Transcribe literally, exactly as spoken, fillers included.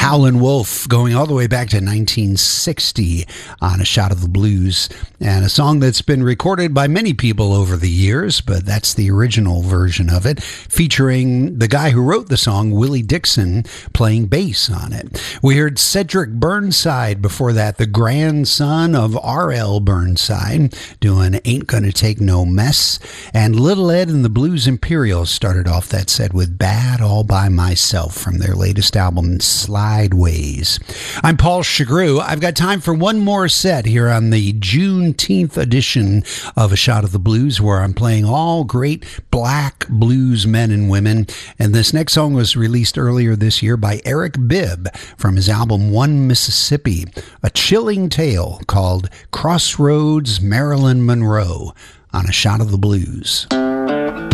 Howlin' Wolf, going all the way back to nineteen sixty on A Shot of the Blues, and a song that's been recorded by many people over the years, but that's the original version of it, featuring the guy who wrote the song, Willie Dixon, playing bass on it. We heard Cedric Burnside before that, the grandson of R L Burnside, doing Ain't Gonna Take No Mess, and Little Ed and the Blues Imperials started off that set with Bad All By Myself from their latest album, Slideways. I'm Paul Chagru. I've got time for one more set here on the Juneteenth edition of A Shot of the Blues, where I'm playing all great black blues men and women. And this next song was released earlier this year by Eric Bibb from his album One Mississippi, a chilling tale called Crossroads Marilyn Monroe on A Shot of the Blues.